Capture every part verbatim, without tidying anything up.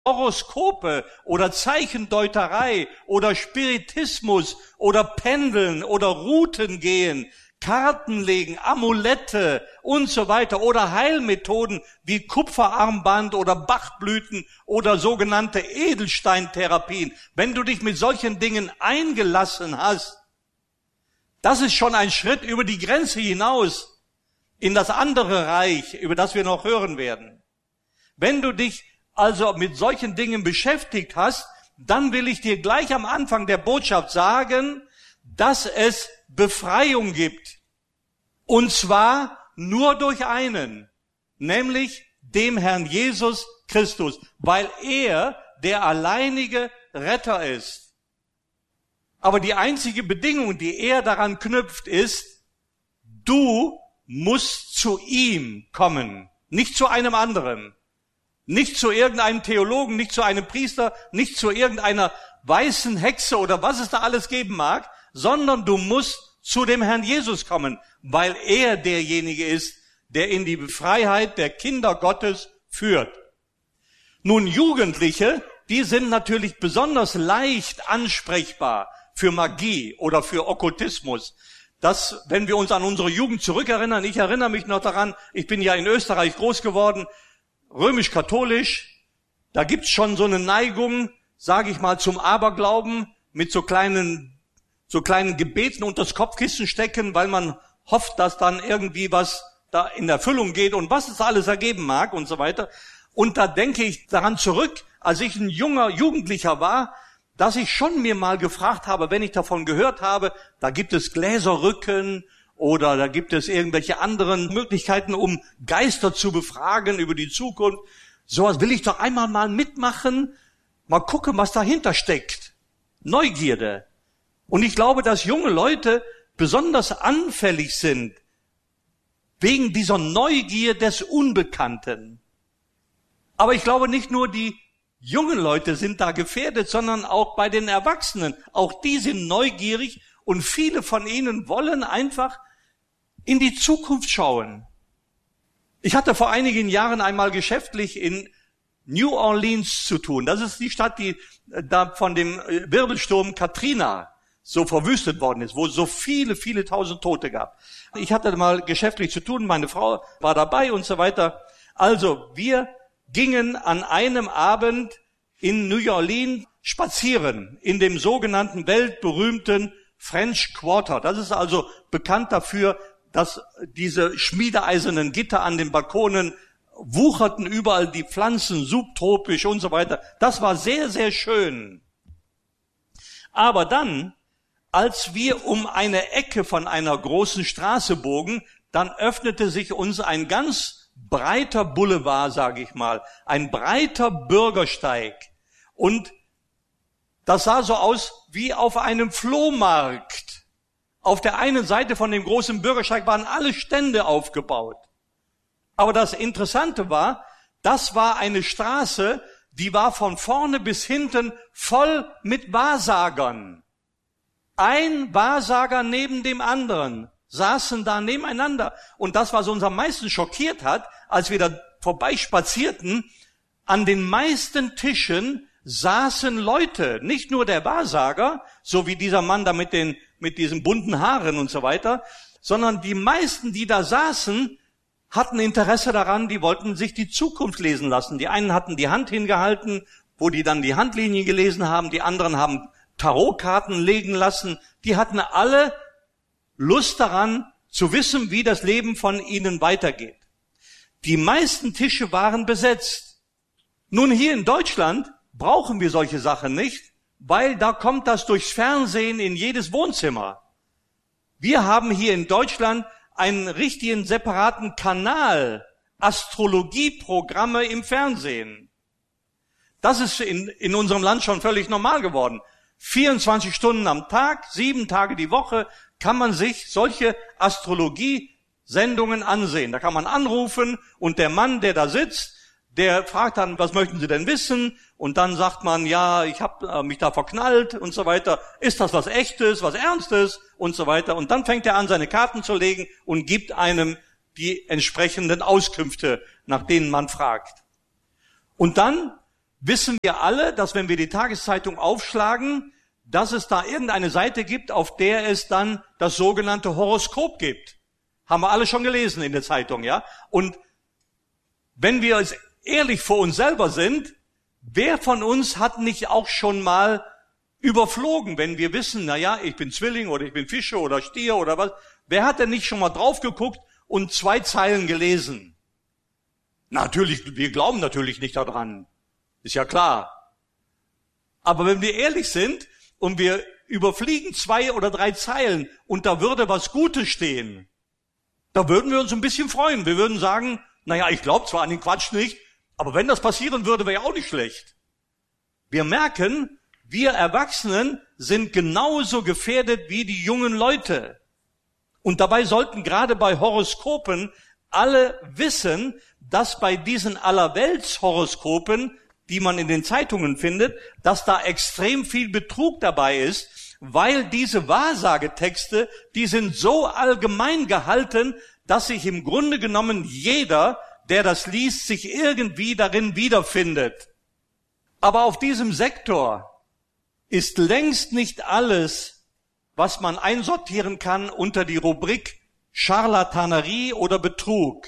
Horoskope oder Zeichendeuterei oder Spiritismus oder Pendeln oder Routen gehen, Karten legen, Amulette und so weiter oder Heilmethoden wie Kupferarmband oder Bachblüten oder sogenannte Edelsteintherapien. Wenn du dich mit solchen Dingen eingelassen hast, das ist schon ein Schritt über die Grenze hinaus in das andere Reich, über das wir noch hören werden. Wenn du dich also mit solchen Dingen beschäftigt hast, dann will ich dir gleich am Anfang der Botschaft sagen, dass es Befreiung gibt. Und zwar nur durch einen, nämlich dem Herrn Jesus Christus, weil er der alleinige Retter ist. Aber die einzige Bedingung, die er daran knüpft, ist, du musst zu ihm kommen, nicht zu einem anderen. Nicht zu irgendeinem Theologen, nicht zu einem Priester, nicht zu irgendeiner weißen Hexe oder was es da alles geben mag, sondern du musst zu dem Herrn Jesus kommen, weil er derjenige ist, der in die Freiheit der Kinder Gottes führt. Nun, Jugendliche, die sind natürlich besonders leicht ansprechbar für Magie oder für Okkultismus. Das, wenn wir uns an unsere Jugend zurückerinnern, ich erinnere mich noch daran, ich bin ja in Österreich groß geworden, römisch-katholisch, da gibt's schon so eine Neigung, sage ich mal, zum Aberglauben, mit so kleinen, so kleinen Gebeten unter das Kopfkissen stecken, weil man hofft, dass dann irgendwie was da in Erfüllung geht und was es alles ergeben mag und so weiter. Und da denke ich daran zurück, als ich ein junger Jugendlicher war, dass ich schon mir mal gefragt habe, wenn ich davon gehört habe, da gibt es Gläserrücken, oder da gibt es irgendwelche anderen Möglichkeiten, um Geister zu befragen über die Zukunft. Sowas will ich doch einmal mal mitmachen, mal gucken, was dahinter steckt. Neugierde. Und ich glaube, dass junge Leute besonders anfällig sind wegen dieser Neugier des Unbekannten. Aber ich glaube, nicht nur die jungen Leute sind da gefährdet, sondern auch bei den Erwachsenen. Auch die sind neugierig und viele von ihnen wollen einfach in die Zukunft schauen. Ich hatte vor einigen Jahren einmal geschäftlich in New Orleans zu tun. Das ist die Stadt, die da von dem Wirbelsturm Katrina so verwüstet worden ist, wo es so viele, viele tausend Tote gab. Ich hatte mal geschäftlich zu tun, meine Frau war dabei und so weiter. Also, wir gingen an einem Abend in New Orleans spazieren, in dem sogenannten weltberühmten French Quarter. Das ist also bekannt dafür, dass diese schmiedeeisernen Gitter an den Balkonen wucherten, überall die Pflanzen, subtropisch und so weiter. Das war sehr, sehr schön. Aber dann, als wir um eine Ecke von einer großen Straße bogen, dann öffnete sich uns ein ganz breiter Boulevard, sage ich mal, ein breiter Bürgersteig. Und das sah so aus wie auf einem Flohmarkt. Auf der einen Seite von dem großen Bürgersteig waren alle Stände aufgebaut. Aber das Interessante war, das war eine Straße, die war von vorne bis hinten voll mit Wahrsagern. Ein Wahrsager neben dem anderen saßen da nebeneinander. Und das, was uns am meisten schockiert hat, als wir da vorbeispazierten, an den meisten Tischen saßen Leute, nicht nur der Wahrsager, so wie dieser Mann da mit den mit diesen bunten Haaren und so weiter, sondern die meisten, die da saßen, hatten Interesse daran, die wollten sich die Zukunft lesen lassen. Die einen hatten die Hand hingehalten, wo die dann die Handlinien gelesen haben, die anderen haben Tarotkarten legen lassen. Die hatten alle Lust daran, zu wissen, wie das Leben von ihnen weitergeht. Die meisten Tische waren besetzt. Nun, hier in Deutschland brauchen wir solche Sachen nicht, weil da kommt das durchs Fernsehen in jedes Wohnzimmer. Wir haben hier in Deutschland einen richtigen separaten Kanal, Astrologieprogramme im Fernsehen. Das ist in, in unserem Land schon völlig normal geworden. vierundzwanzig Stunden am Tag, sieben Tage die Woche kann man sich solche Astrologie-Sendungen ansehen. Da kann man anrufen und der Mann, der da sitzt, der fragt dann, was möchten Sie denn wissen? Und dann sagt man, ja, ich habe mich da verknallt und so weiter. Ist das was Echtes, was Ernstes und so weiter? Und dann fängt er an, seine Karten zu legen und gibt einem die entsprechenden Auskünfte, nach denen man fragt. Und dann wissen wir alle, dass wenn wir die Tageszeitung aufschlagen, dass es da irgendeine Seite gibt, auf der es dann das sogenannte Horoskop gibt. Haben wir alle schon gelesen in der Zeitung, ja? Und wenn wir jetzt ehrlich vor uns selber sind, wer von uns hat nicht auch schon mal überflogen, wenn wir wissen, na ja, ich bin Zwilling oder ich bin Fische oder Stier oder was, wer hat denn nicht schon mal drauf geguckt und zwei Zeilen gelesen? Natürlich, wir glauben natürlich nicht daran. Ist ja klar. Aber wenn wir ehrlich sind und wir überfliegen zwei oder drei Zeilen und da würde was Gutes stehen, da würden wir uns ein bisschen freuen. Wir würden sagen, naja, ich glaube zwar an den Quatsch nicht, aber wenn das passieren würde, wäre ja auch nicht schlecht. Wir merken, wir Erwachsenen sind genauso gefährdet wie die jungen Leute. Und dabei sollten gerade bei Horoskopen alle wissen, dass bei diesen Allerweltshoroskopen, die man in den Zeitungen findet, dass da extrem viel Betrug dabei ist, weil diese Wahrsagetexte, die sind so allgemein gehalten, dass sich im Grunde genommen jeder, der das liest, sich irgendwie darin wiederfindet. Aber auf diesem Sektor ist längst nicht alles, was man einsortieren kann unter die Rubrik Scharlatanerie oder Betrug.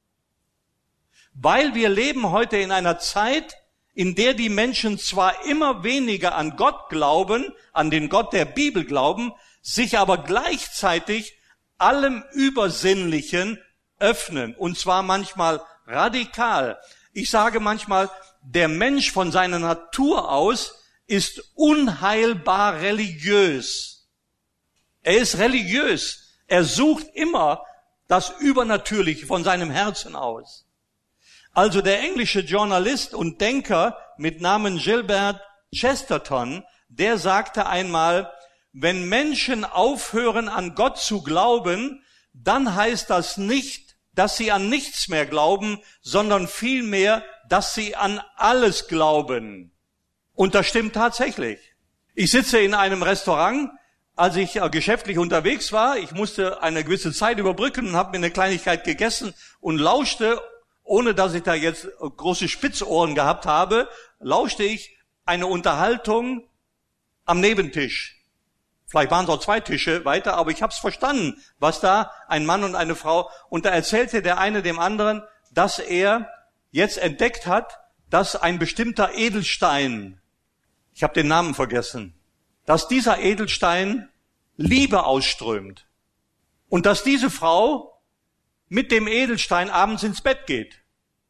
Weil wir leben heute in einer Zeit, in der die Menschen zwar immer weniger an Gott glauben, an den Gott der Bibel glauben, sich aber gleichzeitig allem Übersinnlichen öffnen. Und zwar manchmal radikal. Ich sage manchmal, der Mensch von seiner Natur aus ist unheilbar religiös. Er ist religiös. Er sucht immer das Übernatürliche von seinem Herzen aus. Also der englische Journalist und Denker mit Namen Gilbert Chesterton, der sagte einmal, wenn Menschen aufhören an Gott zu glauben, dann heißt das nicht, dass sie an nichts mehr glauben, sondern vielmehr, dass sie an alles glauben. Und das stimmt tatsächlich. Ich sitze in einem Restaurant, als ich geschäftlich unterwegs war. Ich musste eine gewisse Zeit überbrücken und habe mir eine Kleinigkeit gegessen und lauschte, ohne dass ich da jetzt große Spitzohren gehabt habe, lauschte ich eine Unterhaltung am Nebentisch. Vielleicht waren es auch zwei Tische weiter, aber ich habe es verstanden, was da ein Mann und eine Frau, und da erzählte der eine dem anderen, dass er jetzt entdeckt hat, dass ein bestimmter Edelstein, ich habe den Namen vergessen, dass dieser Edelstein Liebe ausströmt und dass diese Frau mit dem Edelstein abends ins Bett geht,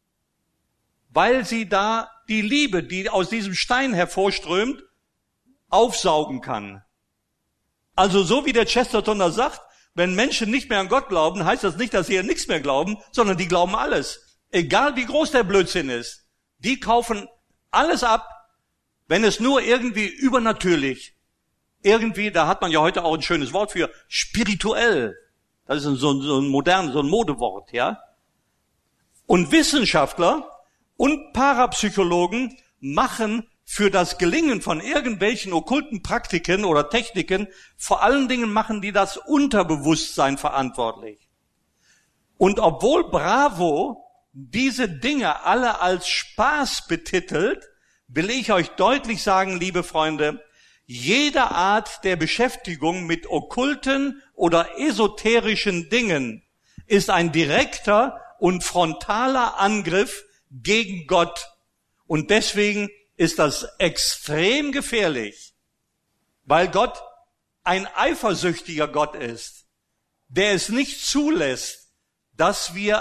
weil sie da die Liebe, die aus diesem Stein hervorströmt, aufsaugen kann. Also so wie der Chesterton da sagt, wenn Menschen nicht mehr an Gott glauben, heißt das nicht, dass sie an nichts mehr glauben, sondern die glauben alles. Egal wie groß der Blödsinn ist. Die kaufen alles ab, wenn es nur irgendwie übernatürlich, irgendwie, da hat man ja heute auch ein schönes Wort für, spirituell. Das ist so ein, so ein modernes, so ein Modewort, ja. Und Wissenschaftler und Parapsychologen machen für das Gelingen von irgendwelchen okkulten Praktiken oder Techniken, vor allen Dingen machen die das Unterbewusstsein verantwortlich. Und obwohl Bravo diese Dinge alle als Spaß betitelt, will ich euch deutlich sagen, liebe Freunde, jede Art der Beschäftigung mit okkulten oder esoterischen Dingen ist ein direkter und frontaler Angriff gegen Gott. Und deswegen ist das extrem gefährlich, weil Gott ein eifersüchtiger Gott ist, der es nicht zulässt, dass wir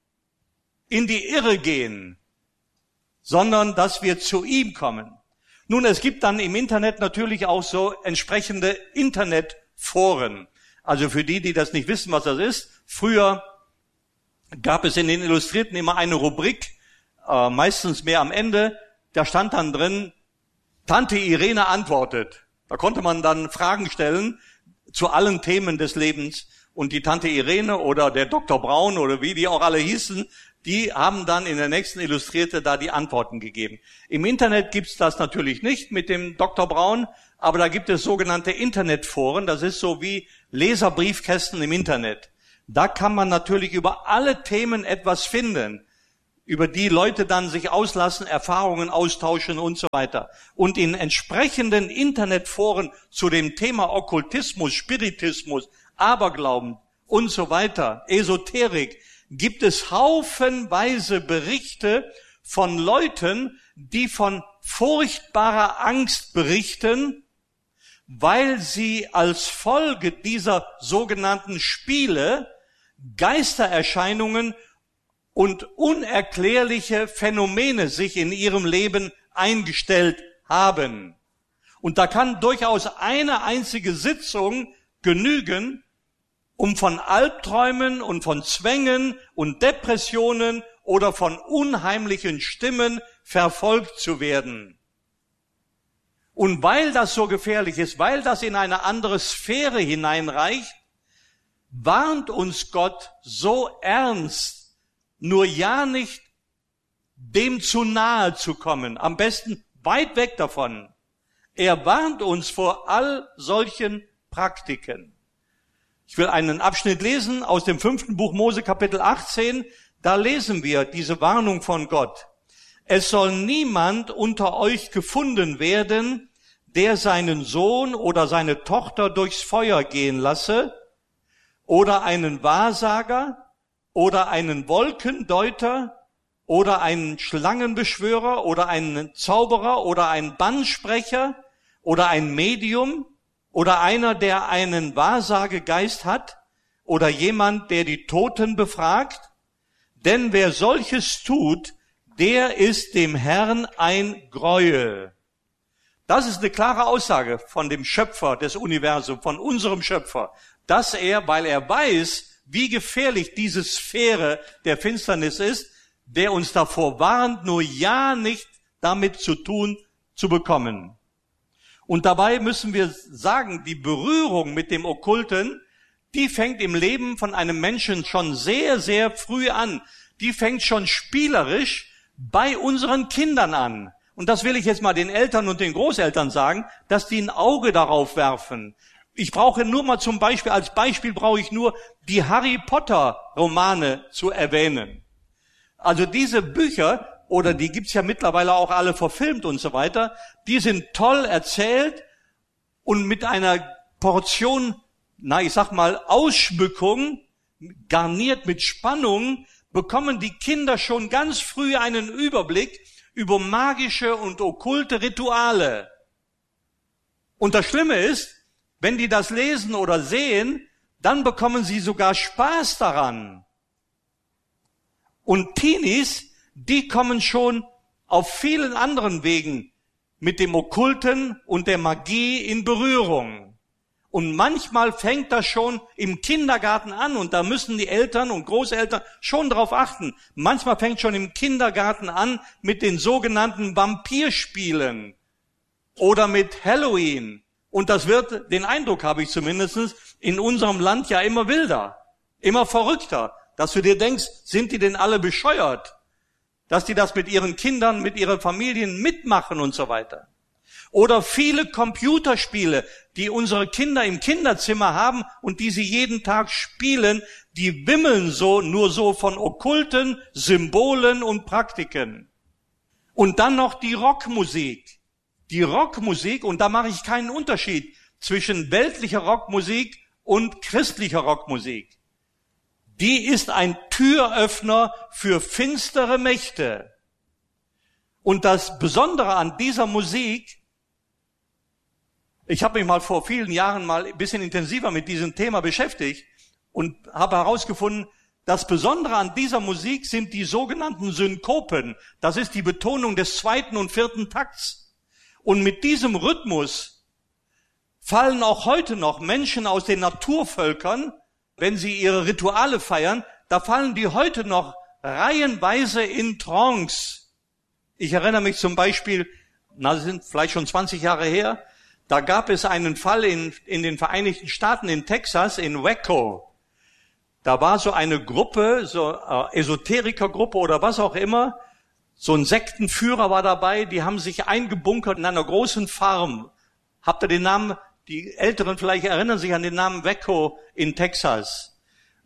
in die Irre gehen, sondern dass wir zu ihm kommen. Nun, es gibt dann im Internet natürlich auch so entsprechende Internetforen. Also für die, die das nicht wissen, was das ist, früher gab es in den Illustrierten immer eine Rubrik, äh, meistens mehr am Ende, da stand dann drin, Tante Irene antwortet. Da konnte man dann Fragen stellen zu allen Themen des Lebens. Und die Tante Irene oder der Doktor Braun oder wie die auch alle hießen, die haben dann in der nächsten Illustrierte da die Antworten gegeben. Im Internet gibt's das natürlich nicht mit dem Doktor Braun, aber da gibt es sogenannte Internetforen. Das ist so wie Leserbriefkästen im Internet. Da kann man natürlich über alle Themen etwas finden. über die Leute dann sich auslassen, Erfahrungen austauschen und so weiter. Und in entsprechenden Internetforen zu dem Thema Okkultismus, Spiritismus, Aberglauben und so weiter, Esoterik, gibt es haufenweise Berichte von Leuten, die von furchtbarer Angst berichten, weil sie als Folge dieser sogenannten Spiele Geistererscheinungen und unerklärliche Phänomene sich in ihrem Leben eingestellt haben. Und da kann durchaus eine einzige Sitzung genügen, um von Albträumen und von Zwängen und Depressionen oder von unheimlichen Stimmen verfolgt zu werden. Und weil das so gefährlich ist, weil das in eine andere Sphäre hineinreicht, warnt uns Gott so ernst, nur ja nicht dem zu nahe zu kommen, am besten weit weg davon. Er warnt uns vor all solchen Praktiken. Ich will einen Abschnitt lesen aus dem fünften Buch Mose, Kapitel achtzehn. Da lesen wir diese Warnung von Gott. Es soll niemand unter euch gefunden werden, der seinen Sohn oder seine Tochter durchs Feuer gehen lasse, oder einen Wahrsager, oder einen Wolkendeuter, oder einen Schlangenbeschwörer, oder einen Zauberer, oder einen Bannsprecher, oder ein Medium, oder einer, der einen Wahrsagegeist hat, oder jemand, der die Toten befragt. Denn wer solches tut, der ist dem Herrn ein Greuel. Das ist eine klare Aussage von dem Schöpfer des Universums, von unserem Schöpfer, dass er, weil er weiß, wie gefährlich diese Sphäre der Finsternis ist, der uns davor warnt, nur ja nicht damit zu tun zu bekommen. Und dabei müssen wir sagen, die Berührung mit dem Okkulten, die fängt im Leben von einem Menschen schon sehr, sehr früh an. Die fängt schon spielerisch bei unseren Kindern an. Und das will ich jetzt mal den Eltern und den Großeltern sagen, dass die ein Auge darauf werfen. Ich brauche nur mal zum Beispiel, als Beispiel brauche ich nur die Harry Potter Romane zu erwähnen. Also diese Bücher, oder die gibt's ja mittlerweile auch alle verfilmt und so weiter, die sind toll erzählt und mit einer Portion, na ich sag mal, Ausschmückung, garniert mit Spannung, bekommen die Kinder schon ganz früh einen Überblick über magische und okkulte Rituale. Und das Schlimme ist, wenn die das lesen oder sehen, dann bekommen sie sogar Spaß daran. Und Teenies, die kommen schon auf vielen anderen Wegen mit dem Okkulten und der Magie in Berührung. Und manchmal fängt das schon im Kindergarten an und da müssen die Eltern und Großeltern schon darauf achten. Manchmal fängt schon im Kindergarten an mit den sogenannten Vampirspielen oder mit Halloween. Und das wird, den Eindruck habe ich zumindest, in unserem Land ja immer wilder, immer verrückter, dass du dir denkst, sind die denn alle bescheuert? Dass die das mit ihren Kindern, mit ihren Familien mitmachen und so weiter. Oder viele Computerspiele, die unsere Kinder im Kinderzimmer haben und die sie jeden Tag spielen, die wimmeln so, nur so von okkulten Symbolen und Praktiken. Und dann noch die Rockmusik. Die Rockmusik, und da mache ich keinen Unterschied zwischen weltlicher Rockmusik und christlicher Rockmusik. Die ist ein Türöffner für finstere Mächte. Und das Besondere an dieser Musik, ich habe mich mal vor vielen Jahren mal ein bisschen intensiver mit diesem Thema beschäftigt und habe herausgefunden, das Besondere an dieser Musik sind die sogenannten Synkopen. Das ist die Betonung des zweiten und vierten Takts. Und mit diesem Rhythmus fallen auch heute noch Menschen aus den Naturvölkern, wenn sie ihre Rituale feiern, da fallen die heute noch reihenweise in Trance. Ich erinnere mich zum Beispiel, na, das sind vielleicht schon zwanzig Jahre her, da gab es einen Fall in, in den Vereinigten Staaten, in Texas, in Waco. Da war so eine Gruppe, so äh, Esoterikergruppe oder was auch immer, so ein Sektenführer war dabei, die haben sich eingebunkert in einer großen Farm. Habt ihr den Namen? Die Älteren vielleicht erinnern sich an den Namen Waco in Texas.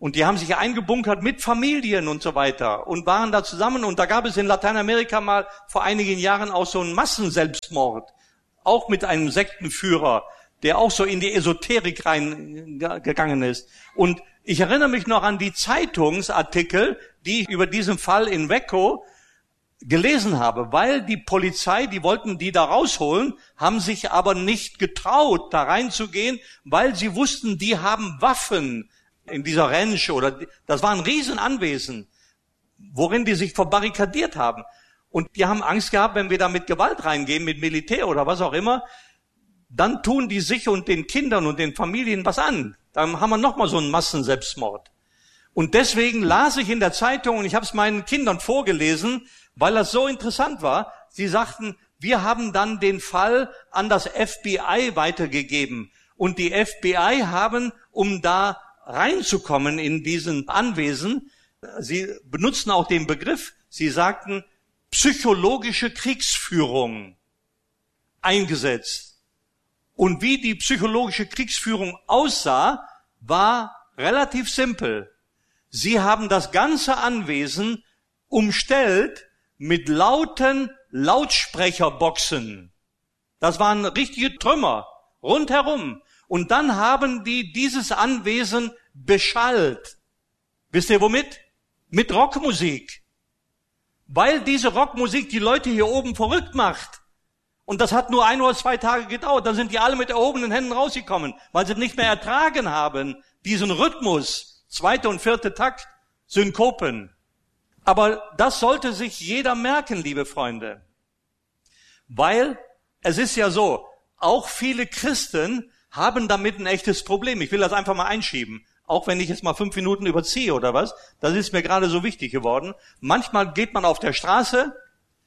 Und die haben sich eingebunkert mit Familien und so weiter und waren da zusammen. Und da gab es in Lateinamerika mal vor einigen Jahren auch so einen Massenselbstmord. Auch mit einem Sektenführer, der auch so in die Esoterik reingegangen ist. Und ich erinnere mich noch an die Zeitungsartikel, die ich über diesen Fall in Waco gelesen habe, weil die Polizei, die wollten die da rausholen, haben sich aber nicht getraut, da reinzugehen, weil sie wussten, die haben Waffen in dieser Ranch oder das war ein Riesenanwesen, worin die sich verbarrikadiert haben. Und die haben Angst gehabt, wenn wir da mit Gewalt reingehen, mit Militär oder was auch immer, dann tun die sich und den Kindern und den Familien was an. Dann haben wir nochmal so einen Massenselbstmord. Und deswegen las ich in der Zeitung, und ich habe es meinen Kindern vorgelesen, weil das so interessant war. Sie sagten, wir haben dann den Fall an das F B I weitergegeben. Und die F B I haben, um da reinzukommen in diesen Anwesen, sie benutzten auch den Begriff, sie sagten, psychologische Kriegsführung eingesetzt. Und wie die psychologische Kriegsführung aussah, war relativ simpel. Sie haben das ganze Anwesen umstellt mit lauten Lautsprecherboxen. Das waren richtige Trümmer rundherum. Und dann haben die dieses Anwesen beschallt. Wisst ihr womit? Mit Rockmusik. Weil diese Rockmusik die Leute hier oben verrückt macht. Und das hat nur ein oder zwei Tage gedauert. Dann sind die alle mit erhobenen Händen rausgekommen, weil sie nicht mehr ertragen haben, diesen Rhythmus, zweite und vierte Takt, Synkopen. Aber das sollte sich jeder merken, liebe Freunde. Weil es ist ja so, auch viele Christen haben damit ein echtes Problem. Ich will das einfach mal einschieben. Auch wenn ich jetzt mal fünf Minuten überziehe oder was. Das ist mir gerade so wichtig geworden. Manchmal geht man auf der Straße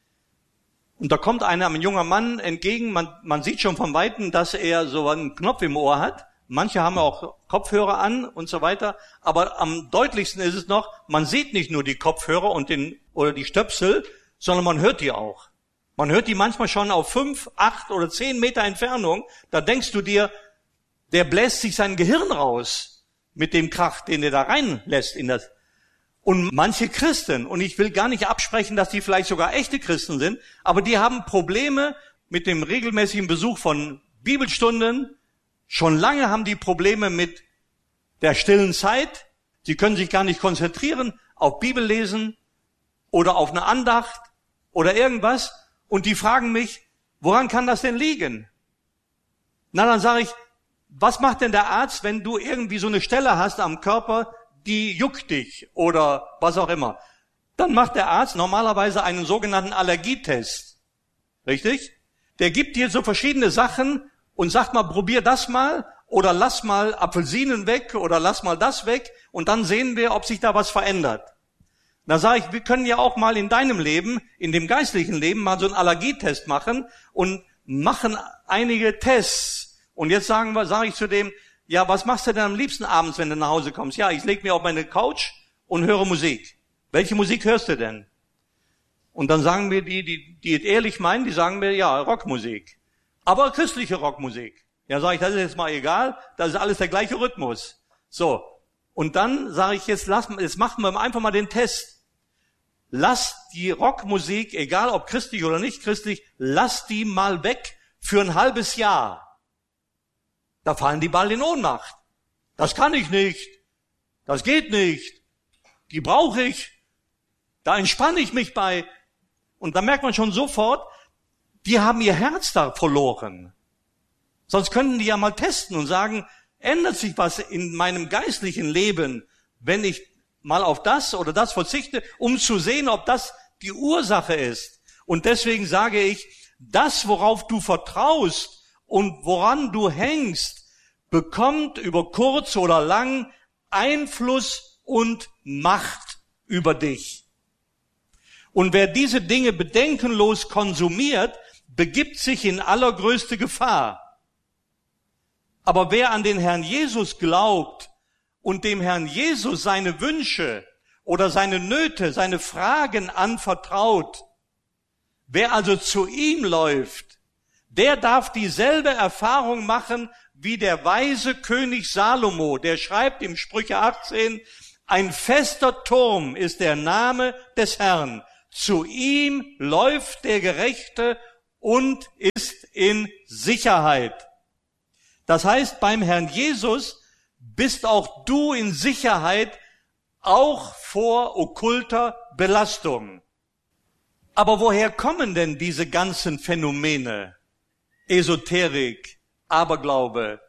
und da kommt einer, ein junger Mann entgegen. Man, man sieht schon von Weitem, dass er so einen Knopf im Ohr hat. Manche haben auch Kopfhörer an und so weiter. Aber am deutlichsten ist es noch, man sieht nicht nur die Kopfhörer und den, oder die Stöpsel, sondern man hört die auch. Man hört die manchmal schon auf fünf, acht oder zehn Meter Entfernung. Da denkst du dir, der bläst sich sein Gehirn raus mit dem Krach, den er da reinlässt in das. Und manche Christen, und ich will gar nicht absprechen, dass die vielleicht sogar echte Christen sind, aber die haben Probleme mit dem regelmäßigen Besuch von Bibelstunden. Schon lange haben die Probleme mit der stillen Zeit. Sie können sich gar nicht konzentrieren auf Bibellesen oder auf eine Andacht oder irgendwas. Und die fragen mich, woran kann das denn liegen? Na, dann sage ich, was macht denn der Arzt, wenn du irgendwie so eine Stelle hast am Körper, die juckt dich oder was auch immer? Dann macht der Arzt normalerweise einen sogenannten Allergietest. Richtig? Der gibt dir so verschiedene Sachen und sagt mal, probier das mal oder lass mal Apfelsinen weg oder lass mal das weg und dann sehen wir, ob sich da was verändert. Da sage ich, wir können ja auch mal in deinem Leben, in dem geistlichen Leben, mal so einen Allergietest machen und machen einige Tests. Und jetzt sagen wir, sage ich zu dem, ja, was machst du denn am liebsten abends, wenn du nach Hause kommst? Ja, ich lege mich auf meine Couch und höre Musik. Welche Musik hörst du denn? Und dann sagen mir die, die, die es ehrlich meinen, die sagen mir, ja, Rockmusik. Aber christliche Rockmusik. Ja, sage ich, das ist jetzt mal egal, das ist alles der gleiche Rhythmus. So. Und dann sage ich, jetzt lass, jetzt machen wir einfach mal den Test. Lass die Rockmusik, egal ob christlich oder nicht christlich, lass die mal weg für ein halbes Jahr. Da fallen die bald in Ohnmacht. Das kann ich nicht. Das geht nicht. Die brauche ich. Da entspanne ich mich bei. Und da merkt man schon sofort, die haben ihr Herz da verloren. Sonst könnten die ja mal testen und sagen, ändert sich was in meinem geistlichen Leben, wenn ich mal auf das oder das verzichte, um zu sehen, ob das die Ursache ist. Und deswegen sage ich, das, worauf du vertraust und woran du hängst, bekommt über kurz oder lang Einfluss und Macht über dich. Und wer diese Dinge bedenkenlos konsumiert, begibt sich in allergrößte Gefahr. Aber wer an den Herrn Jesus glaubt und dem Herrn Jesus seine Wünsche oder seine Nöte, seine Fragen anvertraut, wer also zu ihm läuft, der darf dieselbe Erfahrung machen wie der weise König Salomo. Der schreibt im Sprüche achtzehn, Ein fester Turm ist der Name des Herrn. Zu ihm läuft der Gerechte und ist in Sicherheit. Das heißt, beim Herrn Jesus bist auch du in Sicherheit, auch vor okkulter Belastung. Aber woher kommen denn diese ganzen Phänomene? Esoterik, Aberglaube,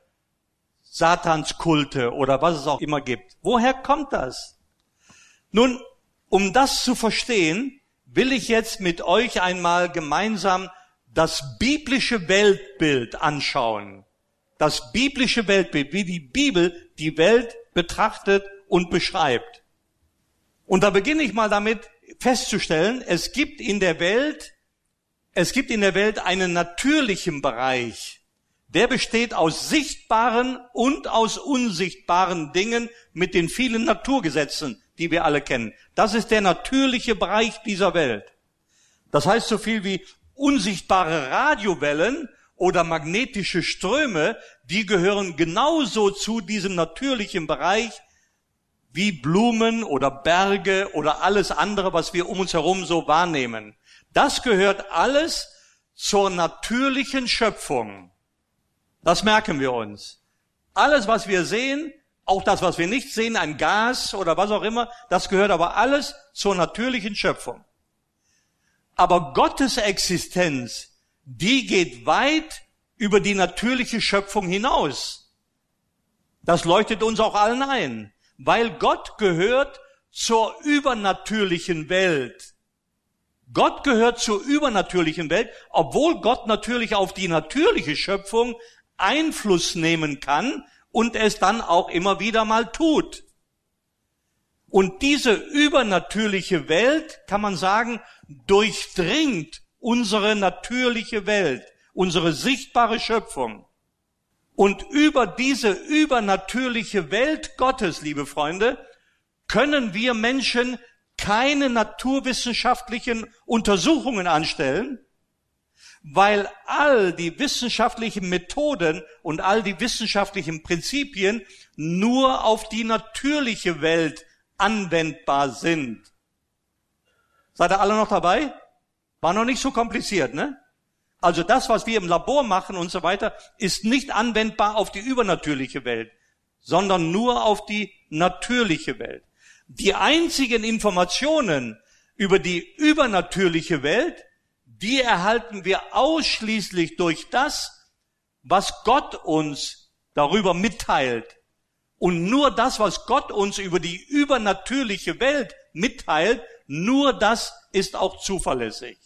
Satanskulte oder was es auch immer gibt. Woher kommt das? Nun, um das zu verstehen, will ich jetzt mit euch einmal gemeinsam das biblische Weltbild anschauen. Das biblische Weltbild, wie die Bibel die Welt betrachtet und beschreibt. Und da beginne ich mal damit festzustellen, es gibt in der Welt, es gibt in der Welt einen natürlichen Bereich. Der besteht aus sichtbaren und aus unsichtbaren Dingen mit den vielen Naturgesetzen, die wir alle kennen. Das ist der natürliche Bereich dieser Welt. Das heißt so viel wie unsichtbare Radiowellen oder magnetische Ströme, die gehören genauso zu diesem natürlichen Bereich wie Blumen oder Berge oder alles andere, was wir um uns herum so wahrnehmen. Das gehört alles zur natürlichen Schöpfung. Das merken wir uns. Alles, was wir sehen, auch das, was wir nicht sehen, ein Gas oder was auch immer, das gehört aber alles zur natürlichen Schöpfung. Aber Gottes Existenz, die geht weit über die natürliche Schöpfung hinaus. Das leuchtet uns auch allen ein, weil Gott gehört zur übernatürlichen Welt. Gott gehört zur übernatürlichen Welt, obwohl Gott natürlich auf die natürliche Schöpfung Einfluss nehmen kann und es dann auch immer wieder mal tut. Und diese übernatürliche Welt, kann man sagen, durchdringt unsere natürliche Welt, unsere sichtbare Schöpfung. Und über diese übernatürliche Welt Gottes, liebe Freunde, können wir Menschen keine naturwissenschaftlichen Untersuchungen anstellen, weil all die wissenschaftlichen Methoden und all die wissenschaftlichen Prinzipien nur auf die natürliche Welt anwendbar sind. Seid ihr alle noch dabei? War noch nicht so kompliziert, ne? Also das, was wir im Labor machen und so weiter, ist nicht anwendbar auf die übernatürliche Welt, sondern nur auf die natürliche Welt. Die einzigen Informationen über die übernatürliche Welt, die erhalten wir ausschließlich durch das, was Gott uns darüber mitteilt. Und nur das, was Gott uns über die übernatürliche Welt mitteilt, nur das ist auch zuverlässig.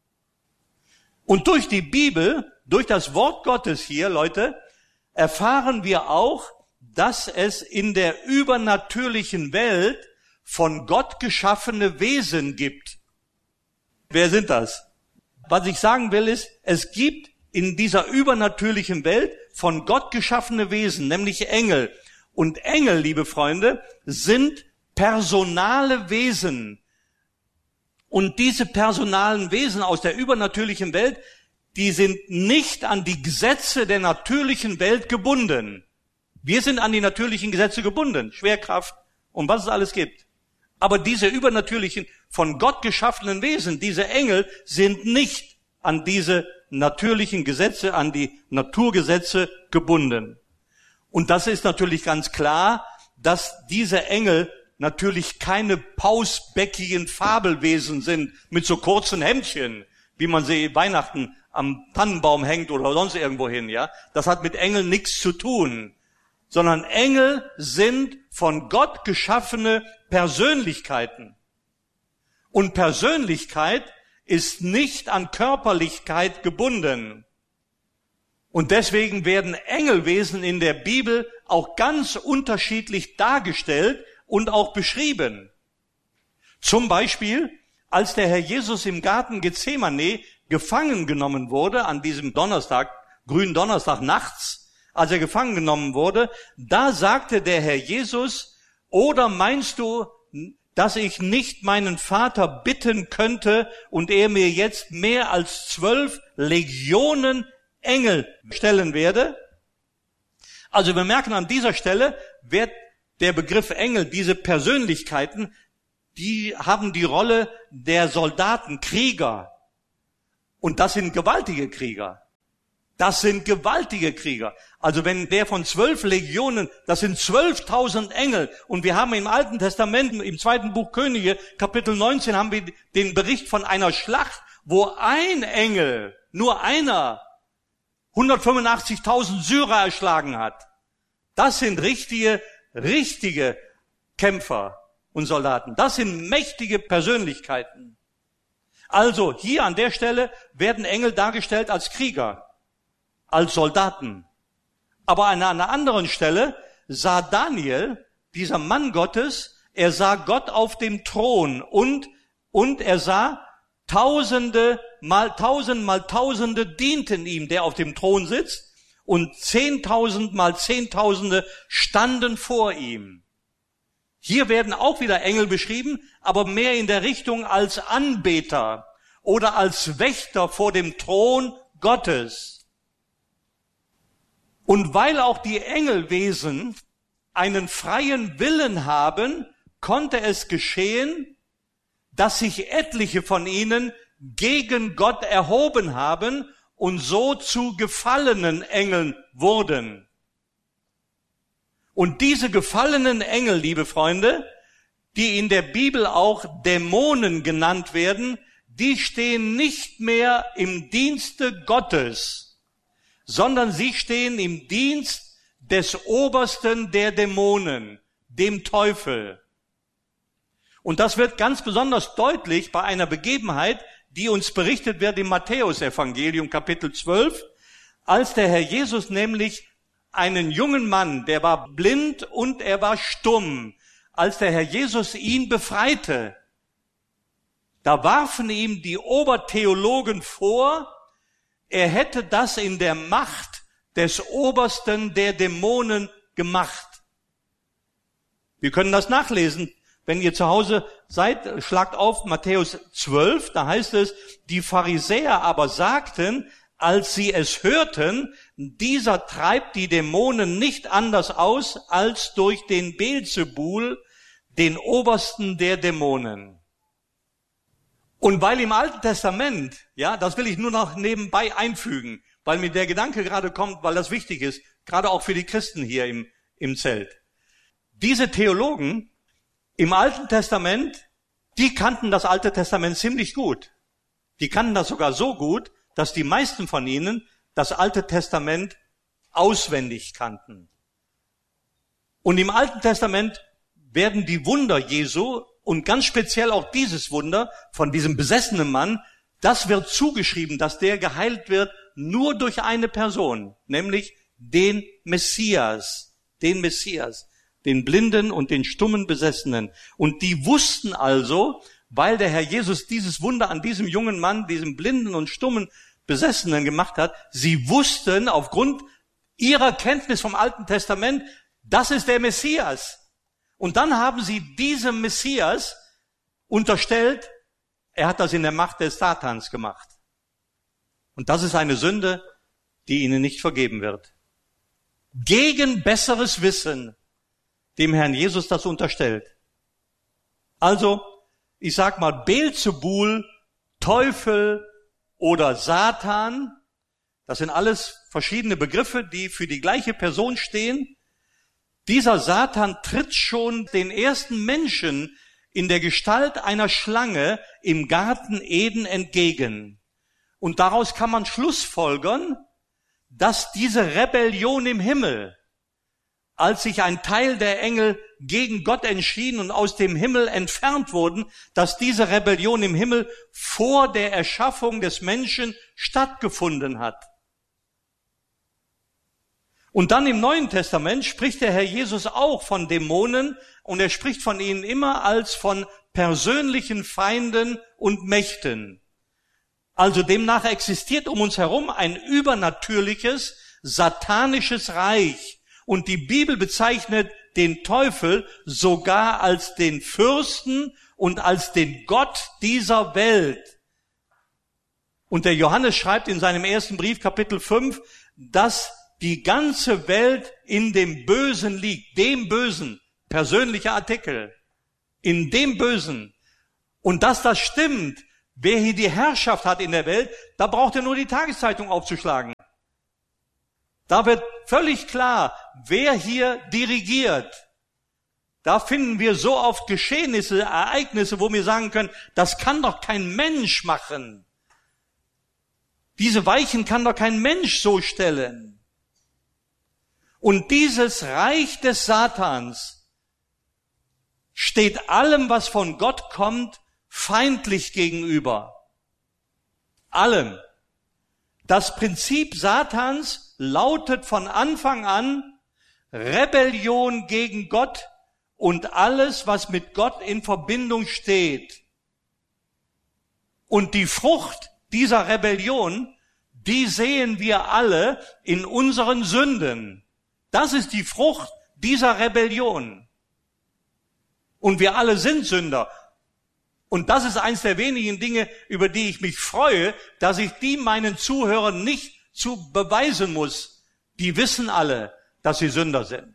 Und durch die Bibel, durch das Wort Gottes hier, Leute, erfahren wir auch, dass es in der übernatürlichen Welt von Gott geschaffene Wesen gibt. Wer sind das? Was ich sagen will ist, es gibt in dieser übernatürlichen Welt von Gott geschaffene Wesen, nämlich Engel. Und Engel, liebe Freunde, sind personale Wesen. Und diese personalen Wesen aus der übernatürlichen Welt, die sind nicht an die Gesetze der natürlichen Welt gebunden. Wir sind an die natürlichen Gesetze gebunden, Schwerkraft und was es alles gibt. Aber diese übernatürlichen, von Gott geschaffenen Wesen, diese Engel, sind nicht an diese natürlichen Gesetze, an die Naturgesetze gebunden. Und das ist natürlich ganz klar, dass diese Engel natürlich keine pausbäckigen Fabelwesen sind mit so kurzen Hemdchen, wie man sie Weihnachten am Tannenbaum hängt oder sonst irgendwo hin, ja. Das hat mit Engeln nichts zu tun, sondern Engel sind von Gott geschaffene Persönlichkeiten. Und Persönlichkeit ist nicht an Körperlichkeit gebunden. Und deswegen werden Engelwesen in der Bibel auch ganz unterschiedlich dargestellt und auch beschrieben. Zum Beispiel, als der Herr Jesus im Garten Gethsemane gefangen genommen wurde, an diesem Donnerstag, grünen Donnerstag nachts, als er gefangen genommen wurde, da sagte der Herr Jesus, oder meinst du, dass ich nicht meinen Vater bitten könnte und er mir jetzt mehr als zwölf Legionen Engel stellen werde? Also wir merken an dieser Stelle, wird der Begriff Engel, diese Persönlichkeiten, die haben die Rolle der Soldaten, Krieger. Und das sind gewaltige Krieger. Das sind gewaltige Krieger. Also wenn der von zwölf Legionen, das sind zwölftausend Engel. Und wir haben im Alten Testament, im zweiten Buch Könige, Kapitel neunzehn, haben wir den Bericht von einer Schlacht, wo ein Engel, nur einer, hundertfünfundachtzigtausend Syrer erschlagen hat. Das sind richtige, richtige Kämpfer und Soldaten. Das sind mächtige Persönlichkeiten. Also hier an der Stelle werden Engel dargestellt als Krieger, als Soldaten. Aber an einer anderen Stelle sah Daniel, dieser Mann Gottes, er sah Gott auf dem Thron und, und er sah Tausende mal Tausend mal Tausende dienten ihm, der auf dem Thron sitzt, und Zehntausend mal Zehntausende standen vor ihm. Hier werden auch wieder Engel beschrieben, aber mehr in der Richtung als Anbeter oder als Wächter vor dem Thron Gottes. Und weil auch die Engelwesen einen freien Willen haben, konnte es geschehen, dass sich etliche von ihnen gegen Gott erhoben haben und so zu gefallenen Engeln wurden. Und diese gefallenen Engel, liebe Freunde, die in der Bibel auch Dämonen genannt werden, die stehen nicht mehr im Dienste Gottes, sondern sie stehen im Dienst des Obersten der Dämonen, dem Teufel. Und das wird ganz besonders deutlich bei einer Begebenheit, die uns berichtet wird im Matthäusevangelium Kapitel zwölf, als der Herr Jesus nämlich einen jungen Mann, der war blind und er war stumm, als der Herr Jesus ihn befreite. Da warfen ihm die Obertheologen vor, er hätte das in der Macht des Obersten der Dämonen gemacht. Wir können das nachlesen. Wenn ihr zu Hause seid, schlagt auf Matthäus zwölf, da heißt es, die Pharisäer aber sagten, als sie es hörten, dieser treibt die Dämonen nicht anders aus als durch den Beelzebul, den Obersten der Dämonen. Und weil im Alten Testament, ja, das will ich nur noch nebenbei einfügen, weil mir der Gedanke gerade kommt, weil das wichtig ist, gerade auch für die Christen hier im, im Zelt. Diese Theologen im Alten Testament, die kannten das Alte Testament ziemlich gut. Die kannten das sogar so gut, dass die meisten von ihnen das Alte Testament auswendig kannten. Und im Alten Testament werden die Wunder Jesu und ganz speziell auch dieses Wunder von diesem besessenen Mann, das wird zugeschrieben, dass der geheilt wird nur durch eine Person, nämlich den Messias, den Messias. Den Blinden und den stummen Besessenen. Und die wussten also, weil der Herr Jesus dieses Wunder an diesem jungen Mann, diesem blinden und stummen Besessenen gemacht hat, sie wussten aufgrund ihrer Kenntnis vom Alten Testament, das ist der Messias. Und dann haben sie diesem Messias unterstellt, er hat das in der Macht des Satans gemacht. Und das ist eine Sünde, die ihnen nicht vergeben wird. Gegen besseres Wissen dem Herrn Jesus das unterstellt. Also, ich sag mal, Beelzebul, Teufel oder Satan, das sind alles verschiedene Begriffe, die für die gleiche Person stehen. Dieser Satan tritt schon den ersten Menschen in der Gestalt einer Schlange im Garten Eden entgegen. Und daraus kann man schlussfolgern, dass diese Rebellion im Himmel, als sich ein Teil der Engel gegen Gott entschieden und aus dem Himmel entfernt wurden, dass diese Rebellion im Himmel vor der Erschaffung des Menschen stattgefunden hat. Und dann im Neuen Testament spricht der Herr Jesus auch von Dämonen und er spricht von ihnen immer als von persönlichen Feinden und Mächten. Also demnach existiert um uns herum ein übernatürliches, satanisches Reich. Und die Bibel bezeichnet den Teufel sogar als den Fürsten und als den Gott dieser Welt. Und der Johannes schreibt in seinem ersten Brief, Kapitel fünf, dass die ganze Welt in dem Bösen liegt, dem Bösen, persönlicher Artikel. In dem Bösen. Und dass das stimmt, wer hier die Herrschaft hat in der Welt, da braucht er nur die Tageszeitung aufzuschlagen. Da wird völlig klar, wer hier dirigiert. Da finden wir so oft Geschehnisse, Ereignisse, wo wir sagen können, das kann doch kein Mensch machen. Diese Weichen kann doch kein Mensch so stellen. Und dieses Reich des Satans steht allem, was von Gott kommt, feindlich gegenüber. Allem. Das Prinzip Satans lautet von Anfang an Rebellion gegen Gott und alles, was mit Gott in Verbindung steht. Und die Frucht dieser Rebellion, die sehen wir alle in unseren Sünden. Das ist die Frucht dieser Rebellion. Und wir alle sind Sünder. Und das ist eins der wenigen Dinge, über die ich mich freue, dass ich die meinen Zuhörern nicht zu beweisen muss. Die wissen alle, dass sie Sünder sind.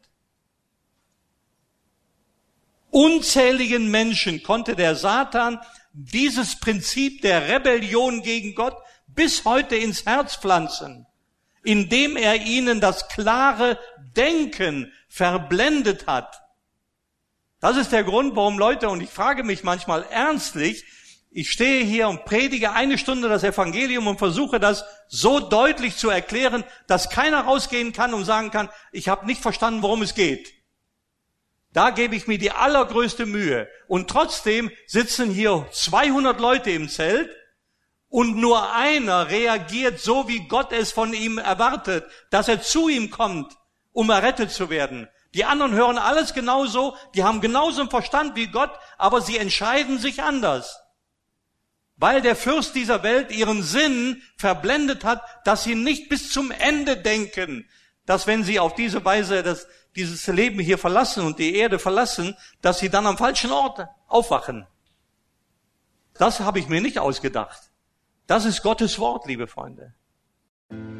Unzähligen Menschen konnte der Satan dieses Prinzip der Rebellion gegen Gott bis heute ins Herz pflanzen, indem er ihnen das klare Denken verblendet hat. Das ist der Grund, warum Leute, und ich frage mich manchmal ernstlich, ich stehe hier und predige eine Stunde das Evangelium und versuche das so deutlich zu erklären, dass keiner rausgehen kann und sagen kann, ich habe nicht verstanden, worum es geht. Da gebe ich mir die allergrößte Mühe. Und trotzdem sitzen hier zweihundert Leute im Zelt und nur einer reagiert so, wie Gott es von ihm erwartet, dass er zu ihm kommt, um errettet zu werden. Die anderen hören alles genauso, die haben genauso einen Verstand wie Gott, aber sie entscheiden sich anders. Weil der Fürst dieser Welt ihren Sinn verblendet hat, dass sie nicht bis zum Ende denken, dass wenn sie auf diese Weise das, dieses Leben hier verlassen und die Erde verlassen, dass sie dann am falschen Ort aufwachen. Das habe ich mir nicht ausgedacht. Das ist Gottes Wort, liebe Freunde.